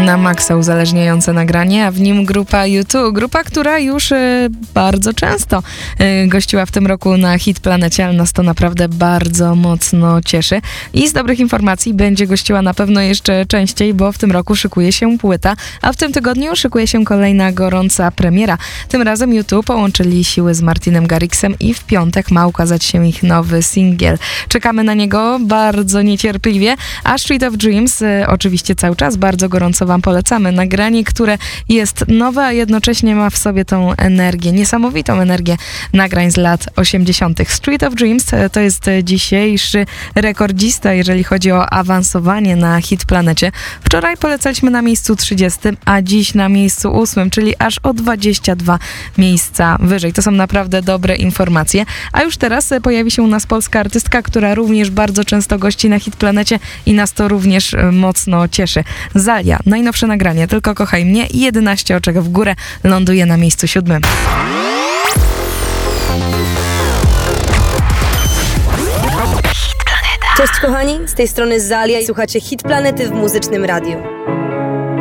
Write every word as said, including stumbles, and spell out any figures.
na maksa uzależniające nagranie, a w nim grupa U dwa, grupa, która już y, bardzo często y, gościła w tym roku na Hit Planecie, ale nas to naprawdę bardzo mocno cieszy. I z dobrych informacji będzie gościła na pewno jeszcze częściej, bo w tym roku szykuje się płyta, a w tym tygodniu szykuje się kolejna gorąca premiera. Tym razem U dwa połączyli siły z Martinem Garrixem i w piątek ma ukazać się ich nowy singiel. Czekamy na niego bardzo niecierpliwie, a Street of Dreams y, oczywiście cały czas bardzo gorąco wam polecamy. Nagranie, które jest nowe, a jednocześnie ma w sobie tą energię, niesamowitą energię nagrań z lat osiemdziesiątych. Street of Dreams y, to jest dzisiejszy rekordzista, jeżeli chodzi o awansowanie na Hit Planecie. Wczoraj polecaliśmy na miejscu trzydziestym, a dziś na miejscu ósmym, czyli aż o dwadzieścia dwa miejsca wyżej. To są naprawdę dobre informacje. A już teraz y, pojawi się u nas polska artystka, która również bardzo często gości na Hit Planecie i nas to również y, mocno cieszy. Zalia, najnowsze nagranie Tylko kochaj mnie i jedenaście oczek w górę ląduje na miejscu siódmym. Cześć kochani, z tej strony Zalia i słuchacie Hit Planety w Muzycznym Radiu.